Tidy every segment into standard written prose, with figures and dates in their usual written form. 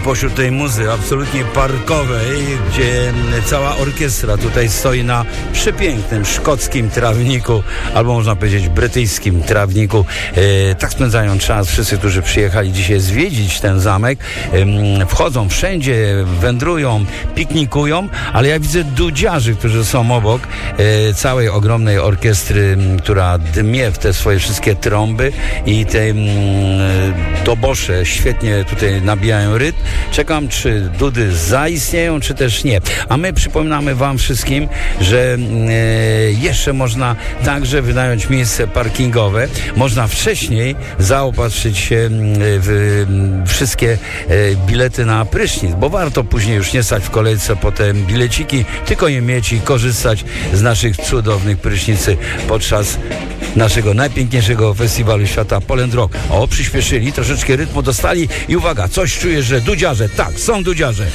pośród tej muzy absolutnie parkowej, gdzie cała orkiestra tutaj stoi na przepięknym szkockim trawniku, albo można powiedzieć brytyjskim trawniku. Tak spędzają czas wszyscy, którzy przyjechali dzisiaj zwiedzić ten zamek. Wchodzą wszędzie, wędrują, piknikują, ale ja widzę dudziarzy, którzy są obok całej ogromnej orkiestry, która dmie w te swoje wszystkie trąby i te dobosze świetnie tutaj nabijają rytm. Czekam, czy dudy zaistnieją, czy też nie. A my przypominamy wam wszystkim, że jeszcze można także wynająć miejsce parkingowe. Można wcześniej zaopatrzyć się w wszystkie bilety na prysznic, bo warto później już nie stać w kolejce po te bileciki, tylko je mieć i korzystać z naszych cudownych prysznicy podczas naszego najpiękniejszego festiwalu świata Poland Rock. O, przyspieszyli, troszeczkę rytmu dostali i uwaga, coś czuję, że dudziarze, tak, są dudziarze.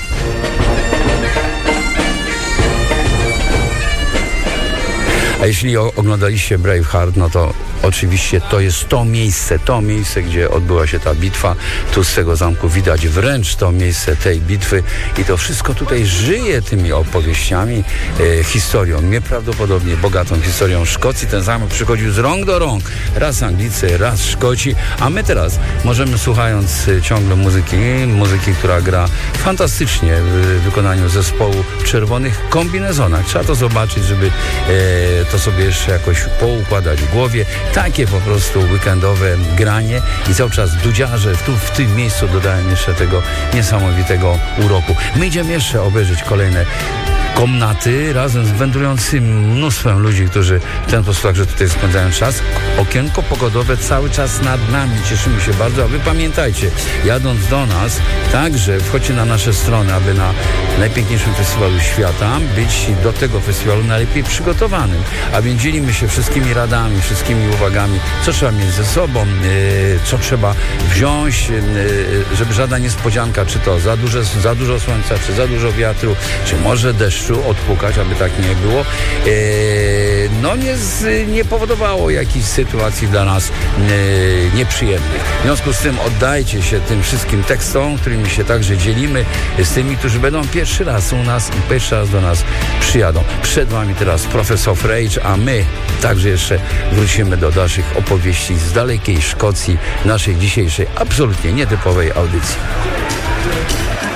A jeśli oglądaliście Braveheart, no to oczywiście to jest to miejsce, gdzie odbyła się ta bitwa. Tu z tego zamku widać wręcz to miejsce tej bitwy i to wszystko tutaj żyje tymi opowieściami, historią, nieprawdopodobnie bogatą historią Szkocji. Ten zamek przychodził z rąk do rąk. Raz Anglicy, raz Szkoci, a my teraz możemy, słuchając ciągle muzyki, która gra fantastycznie w wykonaniu zespołu w czerwonych kombinezonach. Trzeba to zobaczyć, żeby to sobie jeszcze jakoś poukładać w głowie. Takie po prostu weekendowe granie i cały czas dudziarze tu w tym miejscu dodają jeszcze tego niesamowitego uroku. My idziemy jeszcze obejrzeć kolejne komnaty razem z wędrującym mnóstwem ludzi, którzy w ten sposób także tutaj spędzają czas. Okienko pogodowe cały czas nad nami. Cieszymy się bardzo, a wy pamiętajcie, jadąc do nas, także wchodźcie na nasze strony, aby na najpiękniejszym festiwalu świata być do tego festiwalu najlepiej przygotowanym. A więc dzielimy się wszystkimi radami, wszystkimi uwagami, co trzeba mieć ze sobą, co trzeba wziąć, żeby żadna niespodzianka, czy to za dużo słońca, czy za dużo wiatru, czy może deszczu odpukać, aby tak nie było. Nie powodowało jakichś sytuacji dla nas nieprzyjemnych. W związku z tym oddajcie się tym wszystkim tekstom, którymi się także dzielimy, z tymi, którzy będą pierwszy raz u nas i pierwszy raz do nas przyjadą. Przed wami teraz Professor Rage, a my także jeszcze wrócimy do dalszych opowieści z dalekiej Szkocji, naszej dzisiejszej absolutnie nietypowej audycji.